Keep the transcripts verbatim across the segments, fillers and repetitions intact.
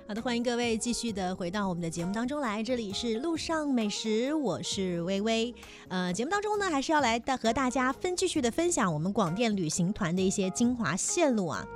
好的，欢迎各位继续的回到我们的节目当中来，这里是路上美食，我是微微。呃，节目当中呢，还是要来和大家分继续的分享我们广电旅行团的一些精华线路啊。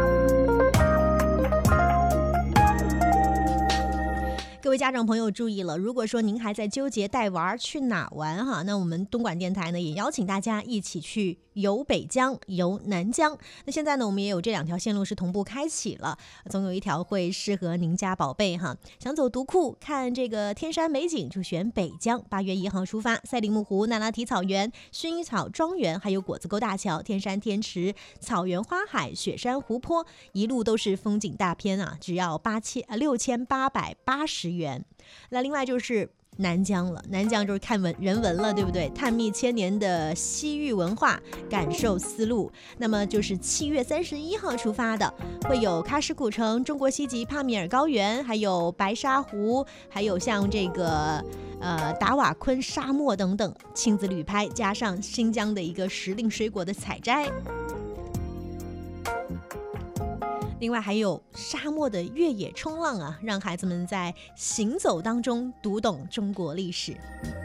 各位家长朋友注意了，如果说您还在纠结带娃去哪玩哈，那我们东莞电台呢也邀请大家一起去游北疆、游南疆。那现在呢，我们也有这两条线路是同步开启了，总有一条会适合您家宝贝哈。想走独库看这个天山美景，就选北疆。八月一号出发，赛里木湖、那拉提草原、薰衣草庄园，还有果子沟大桥、天山天池、草原花海、雪山湖泊，一路都是风景大片啊，只要八千六千八百八十元。那另外就是南疆了，南疆就是看文人文了，对不对？探秘千年的西域文化，感受丝路。那么就是七月三十一号出发的，会有喀什古城、中国西极帕米尔高原，还有白沙湖，还有像这个呃达瓦昆沙漠等等，亲子旅拍，加上新疆的一个时令水果的采摘。另外还有沙漠的越野冲浪啊，让孩子们在行走当中读懂中国历史。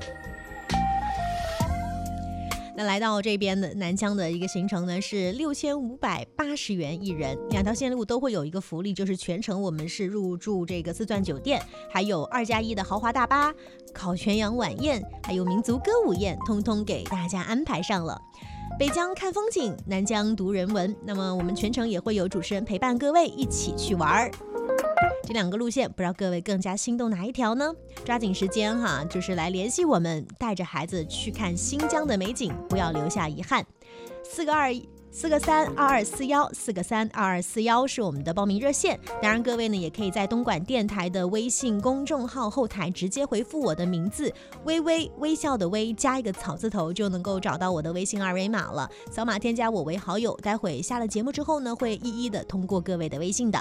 那来到这边的南疆的一个行程呢，是六千五百八十元一人，两条线路都会有一个福利，就是全程我们是入住这个四钻酒店，还有二加一的豪华大巴、烤全羊晚宴，还有民族歌舞宴，通通给大家安排上了。北疆看风景，南疆读人文，那么我们全程也会有主持人陪伴各位一起去玩。这两个路线，不知道各位更加心动哪一条呢？抓紧时间哈，就是来联系我们，带着孩子去看新疆的美景，不要留下遗憾。四个二四个三二二四幺，四个三二二四幺是我们的报名热线。当然，各位呢也可以在东莞电台的微信公众号后台直接回复我的名字微微，微笑的微加一个草字头，就能够找到我的微信二维码了。扫码添加我为好友，待会下了节目之后呢，会一一的通过各位的微信的。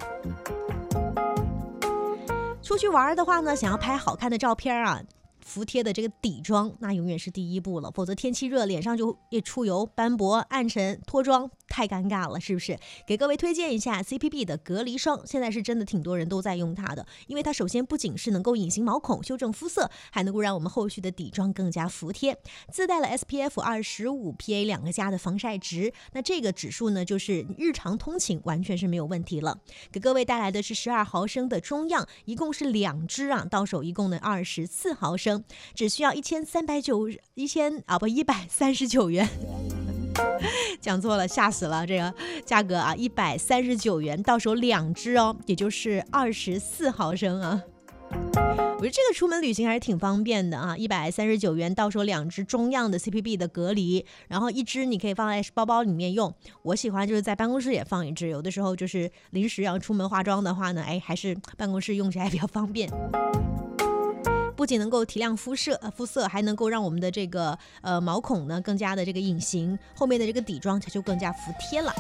出去玩的话呢，想要拍好看的照片啊，服帖的这个底妆那永远是第一步了，否则天气热脸上就一出油斑驳暗沉，脱妆太尴尬了，是不是？给各位推荐一下 C P B 的隔离霜，现在是真的挺多人都在用它的，因为它首先不仅是能够隐形毛孔修正肤色，还能够让我们后续的底妆更加服帖，自带了 S P F 二十五 P A 两个加的防晒值，那这个指数呢就是日常通勤完全是没有问题了。给各位带来的是十二毫升的中样，一共是两支啊，到手一共的二十四毫升，只需要一千三百九一千啊不一百三十九元，讲错了，吓死了，这个价格啊，一百三十九元，到手两支哦，也就是二十四毫升啊。我觉得这个出门旅行还是挺方便的啊，一百三十九元到手两支中样的 C P B 的隔离，然后一支你可以放在包包里面用。我喜欢就是在办公室也放一支，有的时候就是临时要出门化妆的话呢，哎，还是办公室用起来比较方便。不仅能够提亮肤色，呃，肤色还能够让我们的这个呃毛孔呢更加的这个隐形，后面的这个底妆它就更加服帖了。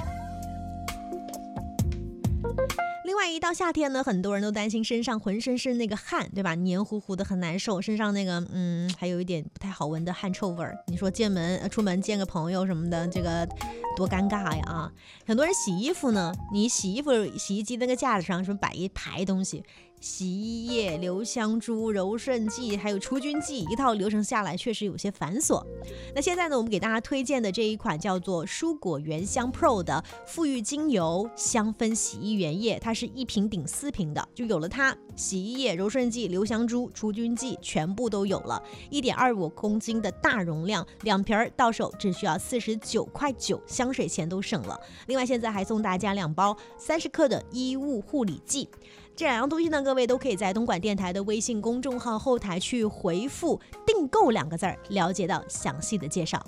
另外一到夏天呢，很多人都担心身上浑身是那个汗，对吧？黏糊糊的很难受，身上那个嗯还有一点不太好闻的汗臭味儿。你说见门、呃、出门见个朋友什么的，这个多尴尬呀啊！很多人洗衣服呢，你洗衣服洗衣机那个架子上是不是摆一排东西？洗衣液、留香珠、柔顺剂还有除菌剂，一套流程下来确实有些繁琐。那现在呢，我们给大家推荐的这一款叫做蔬果原香 Pro 的馥郁精油香氛洗衣原液，它是一瓶顶四瓶的，就有了它，洗衣液、柔顺剂、留香珠、除菌剂全部都有了， 一点二五公斤的大容量，两瓶到手只需要四十九块九，香水钱都省了。另外现在还送大家两包三十克的衣物护理剂。这两样东西呢，各位都可以在东莞电台的微信公众号后台去回复订购两个字儿，了解到详细的介绍。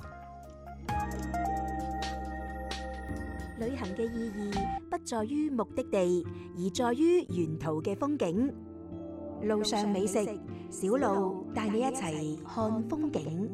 旅行嘅意義不在於目的地，而在於沿途嘅風景。路上美食，小路帶你一齊看風景。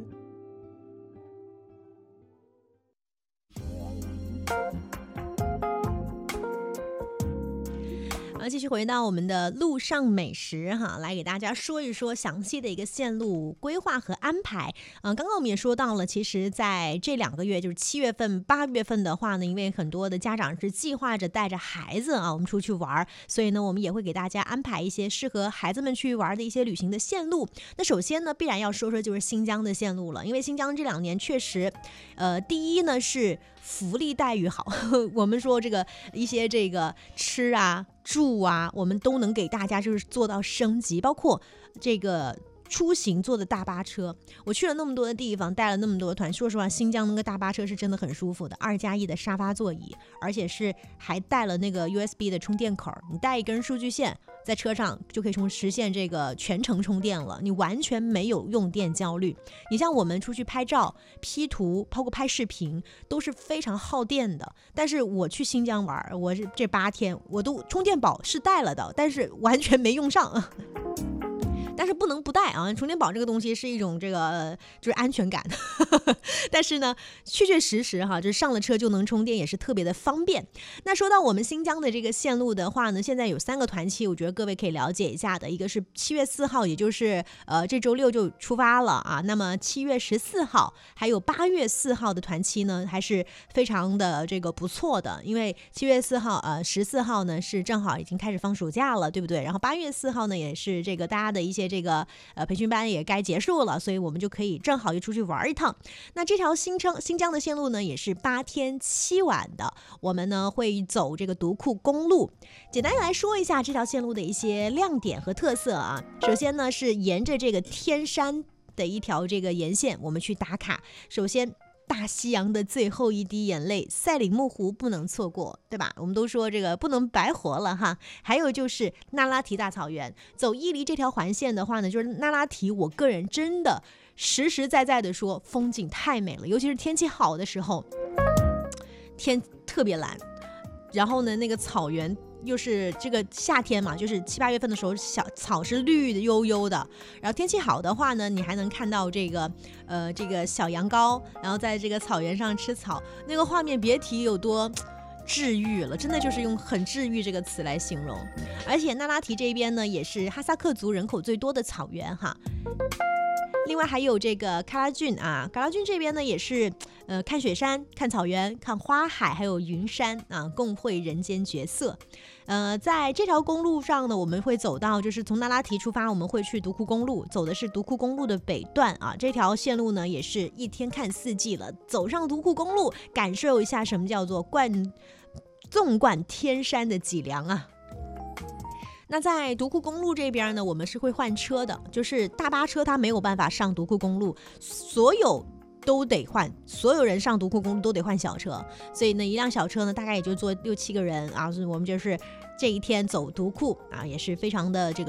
好，继续回到我们的路上美食哈，来给大家说一说详细的一个线路规划和安排。嗯、呃，刚刚我们也说到了，其实在这两个月，就是七月份、八月份的话呢，因为很多的家长是计划着带着孩子啊，我们出去玩，所以呢，我们也会给大家安排一些适合孩子们去玩的一些旅行的线路。那首先呢，必然要说说就是新疆的线路了，因为新疆这两年确实，呃，第一呢是福利待遇好，我们说这个一些这个吃啊、住啊，我们都能给大家就是做到升级，包括这个出行坐的大巴车。我去了那么多的地方，带了那么多的团，说实话，新疆那个大巴车是真的很舒服的，二加一的沙发座椅，而且是还带了那个 U S B 的充电口，你带一根数据线在车上就可以从实现这个全程充电了，你完全没有用电焦虑。你像我们出去拍照、P 图，包括拍视频，都是非常耗电的。但是我去新疆玩，我这八天我都充电宝是带了的，但是完全没用上。但是不能不带啊，充电宝这个东西是一种这个就是安全感，但是呢，确确实实哈，就是上了车就能充电，也是特别的方便。那说到我们新疆的这个线路的话呢，现在有三个团期，我觉得各位可以了解一下的。一个是七月四号，也就是呃这周六就出发了啊。那么七月十四号还有八月四号的团期呢，还是非常的这个不错的，因为七月四号呃十四号呢是正好已经开始放暑假了，对不对？然后八月四号呢也是这个大家的一些这个呃培训班也该结束了，所以我们就可以正好就出去玩一趟。那这条新疆新疆的线路呢，也是八天七晚的，我们呢会走这个独库公路。简单来说一下这条线路的一些亮点和特色啊。首先呢是沿着这个天山的一条这个沿线，我们去打卡。首先，大西洋的最后一滴眼泪，赛里木湖不能错过，对吧？我们都说这个不能白活了哈。还有就是那拉提大草原，走伊犁这条环线的话呢，就是那拉提，我个人真的实实在在的说，风景太美了，尤其是天气好的时候，天特别蓝，然后呢，那个草原。又是这个夏天嘛，就是七八月份的时候，小草是绿的悠悠的，然后天气好的话呢，你还能看到这个呃这个小羊羔，然后在这个草原上吃草，那个画面别提有多治愈了，真的就是用很治愈这个词来形容。而且那拉提这边呢，也是哈萨克族人口最多的草原哈。另外还有这个喀拉峻啊，喀拉峻这边呢也是，呃，看雪山、看草原、看花海，还有云山啊，共绘人间绝色。呃，在这条公路上呢，我们会走到，就是从那拉提出发，我们会去独库公路，走的是独库公路的北段啊。这条线路呢，也是一天看四季了，走上独库公路，感受一下什么叫做贯纵贯天山的脊梁啊。那在独库公路这边呢，我们是会换车的，就是大巴车它没有办法上独库公路，所有都得换，所有人上独库公路都得换小车，所以呢，一辆小车呢大概也就坐六七个人啊，所以我们就是这一天走独库啊，也是非常的这个